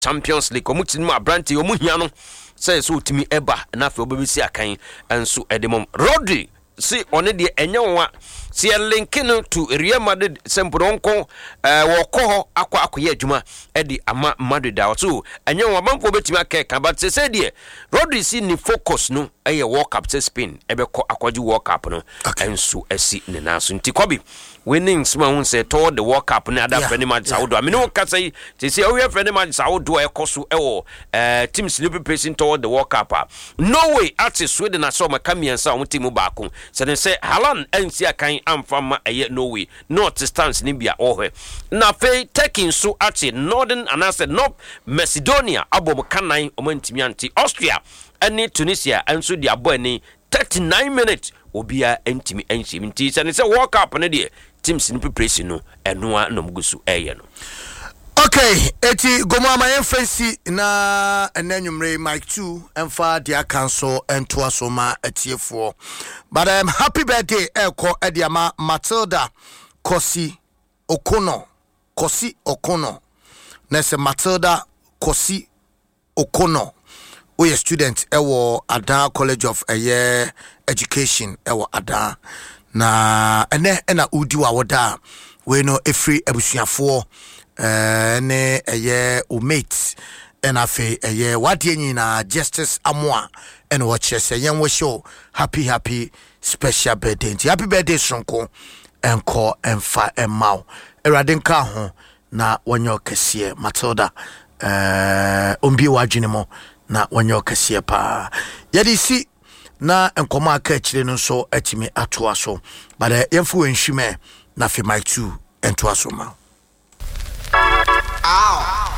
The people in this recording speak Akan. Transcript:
Champions League omutini abranti omuhia no say so timi eba na fe obebisi akan enso edemom Rodri si one de enyewa si linkino to Real Madrid sempronko wo akwa adwuma edi ama Madrid da so enyewa banko betimi akeka but say de Rodri si ni focus no eye World Cup to Spain ebekọ akwaji World Cup no enso asi ne naso nti Kobi winning small say toward the World Cup na other friendly match Saudi. I mean no ka say we have friendly match Saudi ekoso teams no preparing toward the World Cup. Norway at Sweden na so makamiansa on team baako. So they say Haaland ensi akan amfama Norway not stance ni bia ohwe. Na fe taking so at Northern and I said North Macedonia abom kanan omantimi anti Austria and Tunisia enso dia boy ni 39 minutes obia entimi enchim nti se ne se World Cup ne de teams in preparation no enoa no mgusu eye no. Okay, eti gomama yemfensi na enanwumre Mike 2 emfa dia cancel entoa so ma atiefo. But happy birthday eko ediama Matilda Kosi Okono. Nese Matilda Kosi Okono. We student ewo Ada College of Education ewo Ada. Na ena udi wa woda we no efri abusuafo ne umate ena fe wadie nyina Justice Amoa ena wo chese yen wo show happy special birthday. Happy birthday sonko enko emfa emau erade nka ho na wonyo kese Matilda ombi wadwene mo na wonyo kese pa yedi si na enkoma aka chire no so atimi atoa so but yemfu enhwime na fe Mike 2 entoa so ma.